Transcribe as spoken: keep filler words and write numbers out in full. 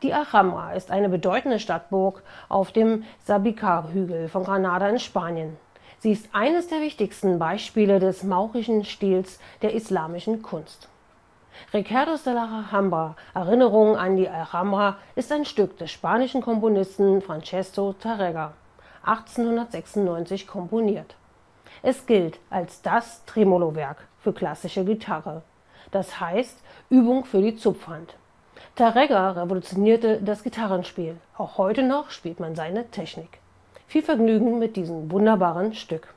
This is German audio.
Die Alhambra ist eine bedeutende Stadtburg auf dem Sabica-Hügel von Granada in Spanien. Sie ist eines der wichtigsten Beispiele des maurischen Stils der islamischen Kunst. Recuerdos de la Alhambra (Erinnerungen an die Alhambra) ist ein Stück des spanischen Komponisten Francesco Tárrega achtzehnhundertsechsundneunzig komponiert. Es gilt als das Tremolo-Werk für klassische Gitarre, das heißt Übung für die Zupfhand. Tárrega revolutionierte das Gitarrenspiel. Auch heute noch spielt man seine Technik. Viel Vergnügen mit diesem wunderbaren Stück.